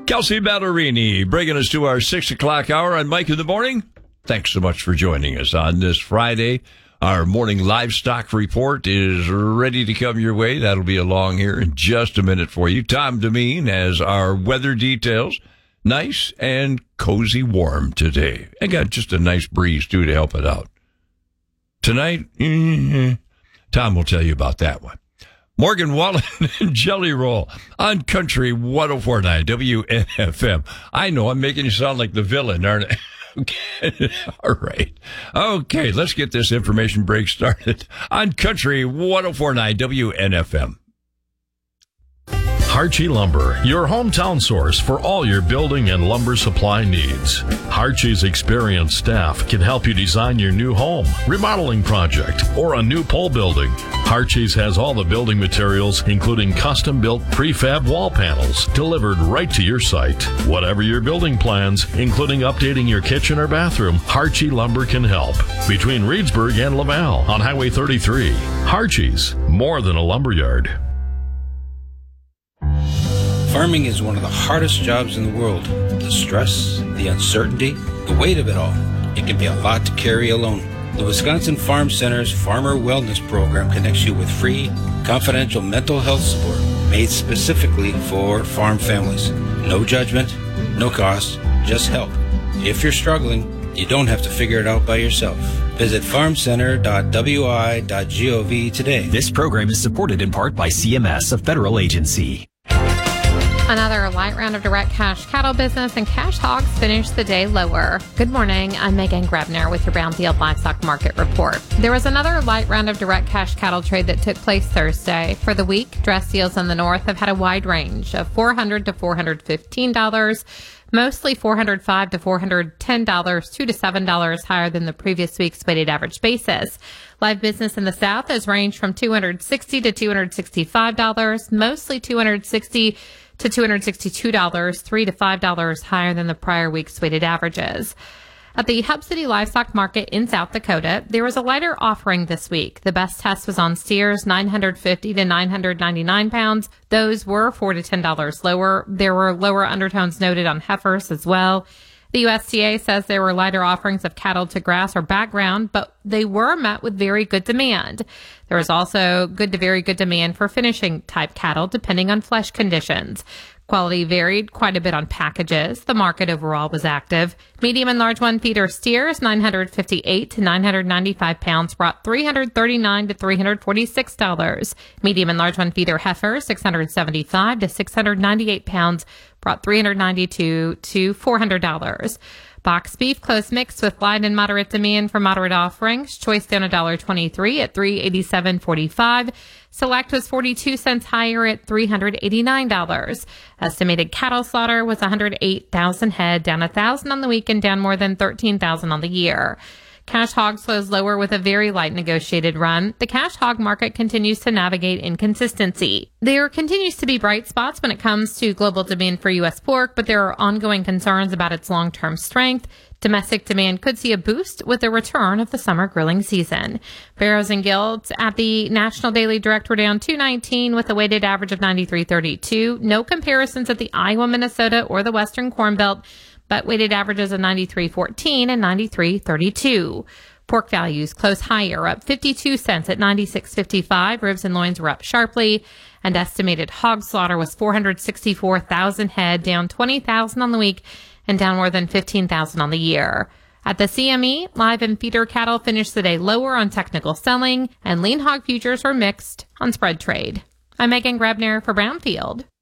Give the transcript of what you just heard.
Kelsey Ballerini bringing us to our 6 o'clock hour on Mike in the Morning. Thanks so much for joining us on this Friday. Our morning livestock report is ready to come your way. That'll be along here in just a minute for you. Tom Demeen has our weather details. Nice and cozy warm today. I got just a nice breeze, too, to help it out. Tonight, Tom will tell you about that one. Morgan Wallen and Jelly Roll on Country 104.9 WNFM. I know I'm making you sound like the villain, aren't I? Okay. All right. Okay, let's get this information break started on Country 104.9 WNFM. Harchie Lumber, your hometown source for all your building and lumber supply needs. Harchie's experienced staff can help you design your new home, remodeling project, or a new pole building. Harchie's has all the building materials, including custom-built prefab wall panels, delivered right to your site. Whatever your building plans, including updating your kitchen or bathroom, Harchie Lumber can help. Between Reedsburg and Laval on Highway 33. Harchie's, more than a lumberyard. Farming is one of the hardest jobs in the world. The stress, the uncertainty, the weight of it all. It can be a lot to carry alone. The Wisconsin Farm Center's Farmer Wellness Program connects you with free, confidential mental health support made specifically for farm families. No judgment, no cost, just help. If you're struggling, you don't have to figure it out by yourself. Visit farmcenter.wi.gov today. This program is supported in part by CMS, a federal agency. Another light round of direct cash cattle business, and cash hogs finished the day lower. Good morning. I'm Megan Grebner with your Brownfield Livestock Market Report. There was another light round of direct cash cattle trade that took place Thursday. For the week, dress deals in the north have had a wide range of $400 to $415, mostly $405 to $410, $2 to $7 higher than the previous week's weighted average basis. Live business in the south has ranged from $260 to $265, mostly $260 to $262, $3 to $5 higher than the prior week's weighted averages. At the Hub City Livestock Market in South Dakota, there was a lighter offering this week. The best test was on steers, 950 to 999 pounds. Those were $4 to $10 lower. There were lower undertones noted on heifers as well. The USDA says there were lighter offerings of cattle to grass or background, but they were met with very good demand. There was also good to very good demand for finishing type cattle, depending on flesh conditions. Quality varied quite a bit on packages. The market overall was active. Medium and large one feeder steers, 958 to 995 pounds, brought $339 to $346. Medium and large one feeder heifers, 675 to 698 pounds, brought $392 to $400. Box beef close mix with light and moderate demand for moderate offerings. Choice down $1.23 at $387.45. Select was 42 cents higher at $389. Estimated cattle slaughter was 108,000 head, down 1,000 on the week and down more than 13,000 on the year. Cash hog slows lower with a very light negotiated run. The cash hog market continues to navigate inconsistency. There continues to be bright spots when it comes to global demand for U.S. pork, but there are ongoing concerns about its long-term strength. Domestic demand could see a boost with the return of the summer grilling season. Barrows and Guilds at the National Daily Direct were down 219 with a weighted average of 93.32. No comparisons at the Iowa, Minnesota, or the Western Corn Belt, but weighted averages of 93.14 and 93.32. Pork values close higher, up 52 cents at 96.55. Ribs and loins were up sharply, and estimated hog slaughter was 464,000 head, down 20,000 on the week and down more than 15,000 on the year. At the CME, live and feeder cattle finished the day lower on technical selling, and lean hog futures were mixed on spread trade. I'm Megan Grebner for Brownfield.